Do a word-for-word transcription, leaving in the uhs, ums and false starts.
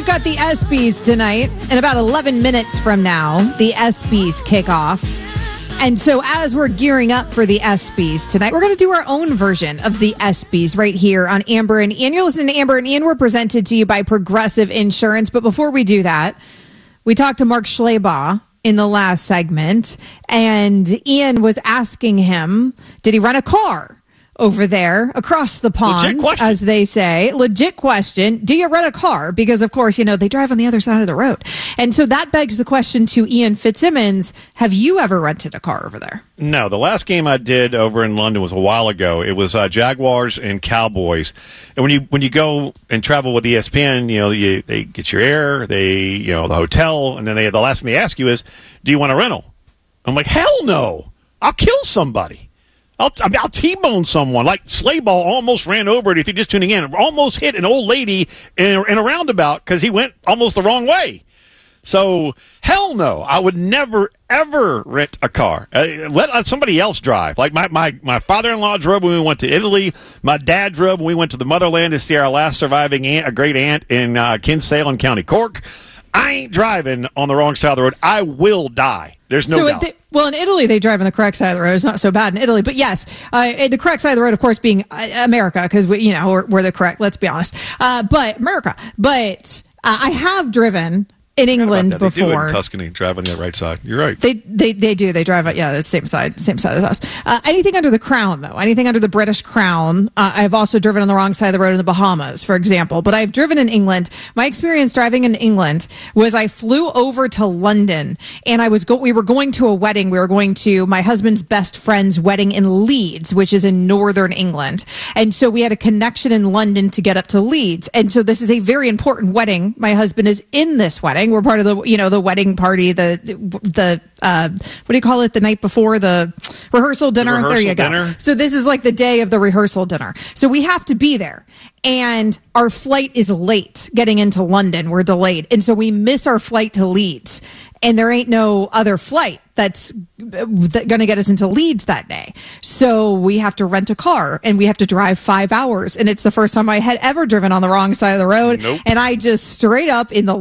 we've got the ESPYs tonight. In about eleven minutes from now, the ESPYs kick off. And so as we're gearing up for the ESPYs tonight, we're going to do our own version of the ESPYs right here on Amber and Ian. You're listening to Amber and Ian. We're presented to you by Progressive Insurance. But before we do that, we talked to Mark Schleybaugh in the last segment, and Ian was asking him, did he rent a car over there across the pond, as they say? Legit question. Do you rent a car? Because, of course, you know, they drive on the other side of the road. And so that begs the question to Ian Fitzsimmons, have you ever rented a car over there? No. The last game I did over in London was a while ago. It was uh, Jaguars and Cowboys. And when you when you go and travel with E S P N, you know, you, they get your air, they, you know, the hotel, and then they the last thing they ask you is, do you want a rental? I'm like, hell no. I'll kill somebody. I'll, I mean, I'll T-bone someone. Like Schleybaugh almost ran over it, if you're just tuning in, almost hit an old lady in a, in a roundabout because he went almost the wrong way. So, hell no. I would never, ever rent a car. Uh, let uh, somebody else drive. Like my, my, my father-in-law drove when we went to Italy. My dad drove when we went to the motherland to see our last surviving aunt, a great aunt in uh, Kinsale, County Cork. I ain't driving on the wrong side of the road. I will die. There's no so doubt. The, well, in Italy, they drive on the correct side of the road. It's not so bad in Italy. But yes, uh, the correct side of the road, of course, being uh, America, because, we, you know, we're, we're the correct, let's be honest. Uh, but America. But uh, I have driven in England before. They do it in Tuscany, drive on the right side. You're right. They they they do. They drive, yeah, the same side, same side as us. Uh, anything under the crown, though, anything under the British crown. Uh, I've also driven on the wrong side of the road in the Bahamas, for example. But I've driven in England. My experience driving in England was I flew over to London, and I was go. We were going to a wedding. We were going to my husband's best friend's wedding in Leeds, which is in northern England. And so we had a connection in London to get up to Leeds. And so this is a very important wedding. My husband is in this wedding. We're part of the, you know, the wedding party, the, the, uh, what do you call it? The night before the rehearsal dinner. The rehearsal there you go. Dinner. So this is like the day of the rehearsal dinner. So we have to be there. And our flight is late getting into London. We're delayed. And so we miss our flight to Leeds. And there ain't no other flight that's going to get us into Leeds that day. So we have to rent a car and we have to drive five hours. And it's the first time I had ever driven on the wrong side of the road. Nope. And I just straight up in the